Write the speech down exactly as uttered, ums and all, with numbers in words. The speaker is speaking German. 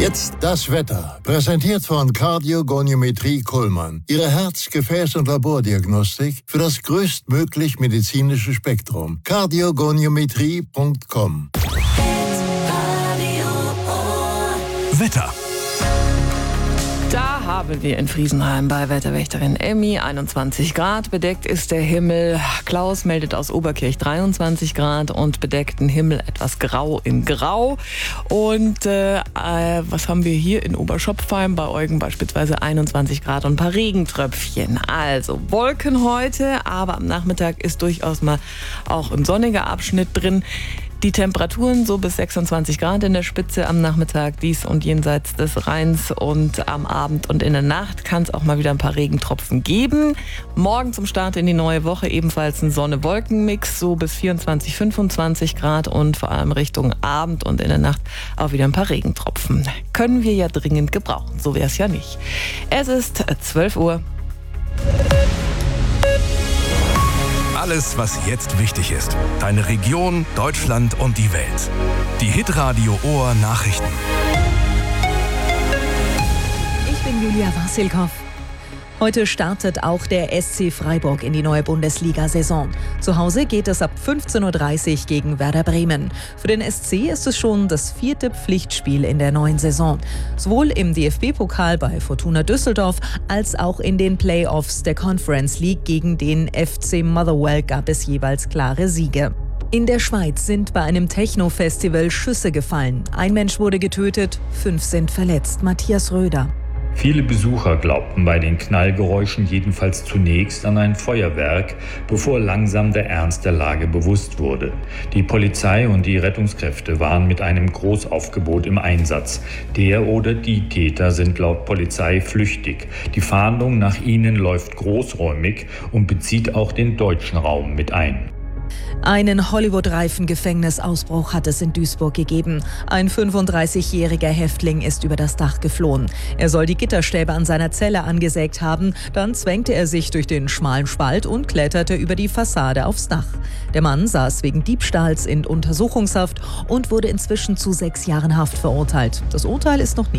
Jetzt das Wetter, präsentiert von Kardiogoniometrie Kuhlmann. Ihre Herz-, Gefäß- und Labordiagnostik für das größtmöglich medizinische Spektrum. kardiogoniometrie punkt com. Wetter. Da haben wir in Friesenheim bei Wetterwächterin Emmy einundzwanzig Grad. Bedeckt ist der Himmel. Klaus meldet aus Oberkirch dreiundzwanzig Grad und bedeckten Himmel etwas grau in grau. Und äh, äh, was haben wir hier in Oberschopfheim bei Eugen beispielsweise einundzwanzig Grad und ein paar Regentröpfchen. Also Wolken heute, aber am Nachmittag ist durchaus mal auch ein sonniger Abschnitt drin. Die Temperaturen so bis sechsundzwanzig Grad in der Spitze am Nachmittag, dies und jenseits des Rheins, und am Abend und in der Nacht kann es auch mal wieder ein paar Regentropfen geben. Morgen zum Start in die neue Woche ebenfalls ein Sonne-Wolken-Mix, so bis vierundzwanzig, fünfundzwanzig Grad und vor allem Richtung Abend und in der Nacht auch wieder ein paar Regentropfen. Können wir ja dringend gebrauchen, so wäre es ja nicht. Es ist zwölf Uhr. Alles, was jetzt wichtig ist. Deine Region, Deutschland und die Welt. Die Hitradio Ohr Nachrichten. Ich bin Julia Wassilkow. Heute startet auch der S C Freiburg in die neue Bundesliga-Saison. Zu Hause geht es ab fünfzehn Uhr dreißig gegen Werder Bremen. Für den S C ist es schon das vierte Pflichtspiel in der neuen Saison. Sowohl im D F B-Pokal bei Fortuna Düsseldorf als auch in den Playoffs der Conference League gegen den F C Motherwell gab es jeweils klare Siege. In der Schweiz sind bei einem Techno-Festival Schüsse gefallen. Ein Mensch wurde getötet, fünf sind verletzt. Matthias Röder. Viele Besucher glaubten bei den Knallgeräuschen jedenfalls zunächst an ein Feuerwerk, bevor langsam der Ernst der Lage bewusst wurde. Die Polizei und die Rettungskräfte waren mit einem Großaufgebot im Einsatz. Der oder die Täter sind laut Polizei flüchtig. Die Fahndung nach ihnen läuft großräumig und bezieht auch den deutschen Raum mit ein. Einen Hollywood-reifen Gefängnisausbruch hat es in Duisburg gegeben. Ein fünfunddreißigjähriger Häftling ist über das Dach geflohen. Er soll die Gitterstäbe an seiner Zelle angesägt haben. Dann zwängte er sich durch den schmalen Spalt und kletterte über die Fassade aufs Dach. Der Mann saß wegen Diebstahls in Untersuchungshaft und wurde inzwischen zu sechs Jahren Haft verurteilt. Das Urteil ist noch nicht